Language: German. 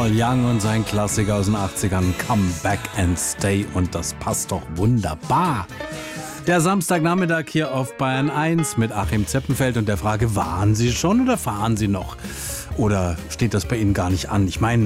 Paul Young und sein Klassiker aus den 80ern, Come Back and Stay. Und das passt doch wunderbar. Der Samstagnachmittag hier auf Bayern 1 mit Achim Zeppenfeld und der Frage, waren Sie schon oder fahren Sie noch? Oder steht das bei Ihnen gar nicht an? Ich meine,